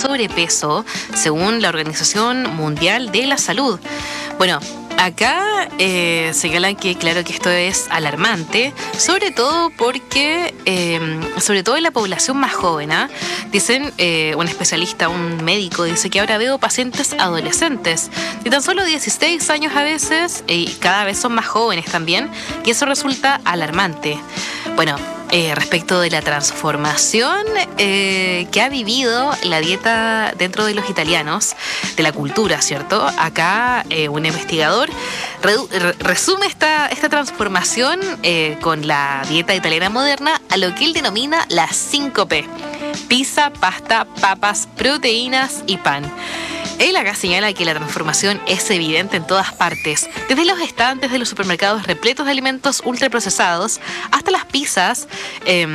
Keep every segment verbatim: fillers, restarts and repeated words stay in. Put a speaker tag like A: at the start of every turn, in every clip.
A: sobrepeso, según la Organización Mundial de la Salud. Bueno, acá eh, señalan que claro que esto es alarmante, sobre todo porque, eh, sobre todo en la población más joven, ¿eh? Dicen, eh, un especialista, un médico, dice que ahora veo pacientes adolescentes de tan solo dieciséis años a veces, y cada vez son más jóvenes también, y eso resulta alarmante. Bueno, Eh, respecto de la transformación eh, que ha vivido la dieta dentro de los italianos, de la cultura, ¿cierto? Acá eh, un investigador redu- re- resume esta, esta transformación eh, con la dieta italiana moderna a lo que él denomina la cinco P: pizza, pasta, papas, proteínas y pan. Él acá señala que la transformación es evidente en todas partes, desde los estantes de los supermercados repletos de alimentos ultraprocesados hasta las pizzas, eh,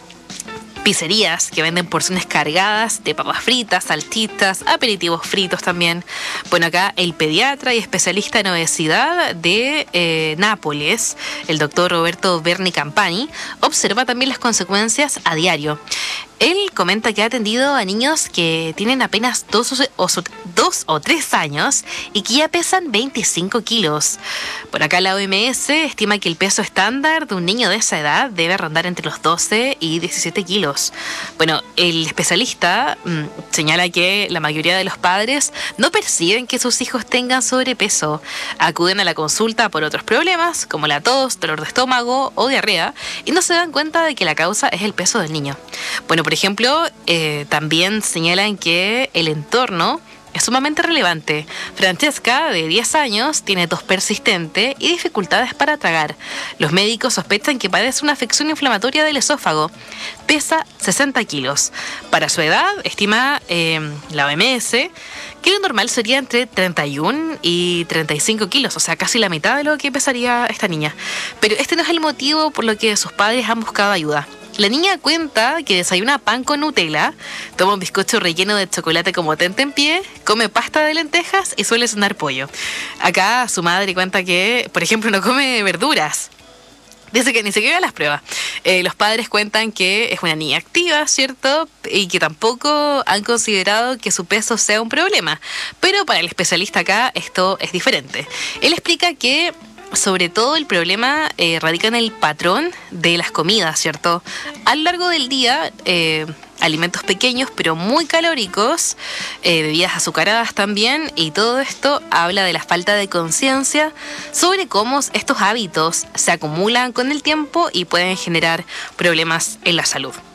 A: pizzerías que venden porciones cargadas de papas fritas, salchichas, aperitivos fritos también. Bueno, acá el pediatra y especialista en obesidad de eh, Nápoles, el doctor Roberto Berni Campani, observa también las consecuencias a diario. Él comenta que ha atendido a niños que tienen apenas dos o, o, dos o tres años y que ya pesan veinticinco kilos. Por acá la O M S estima que el peso estándar de un niño de esa edad debe rondar entre los doce y diecisiete kilos. Bueno, el especialista mmm, señala que la mayoría de los padres no perciben que sus hijos tengan sobrepeso. Acuden a la consulta por otros problemas, como la tos, dolor de estómago o diarrea, y no se dan cuenta de que la causa es el peso del niño. Bueno, por ejemplo, eh, también señalan que el entorno es sumamente relevante. Francesca, de diez años, tiene tos persistente y dificultades para tragar. Los médicos sospechan que padece una afección inflamatoria del esófago. Pesa sesenta kilos. Para su edad, estima eh, la O M S que lo normal sería entre treinta y uno y treinta y cinco kilos, o sea, casi la mitad de lo que pesaría esta niña. Pero este no es el motivo por lo que sus padres han buscado ayuda. La niña cuenta que desayuna pan con Nutella, toma un bizcocho relleno de chocolate como tentempié, come pasta de lentejas y suele cenar pollo. Acá su madre cuenta que, por ejemplo, no come verduras. Dice que ni siquiera las prueba. Eh, los padres cuentan que es una niña activa, ¿cierto? Y que tampoco han considerado que su peso sea un problema. Pero para el especialista acá esto es diferente. Él explica que sobre todo el problema eh, radica en el patrón de las comidas, ¿cierto? A lo largo del día, eh, alimentos pequeños pero muy calóricos, eh, bebidas azucaradas también, y todo esto habla de la falta de conciencia sobre cómo estos hábitos se acumulan con el tiempo y pueden generar problemas en la salud.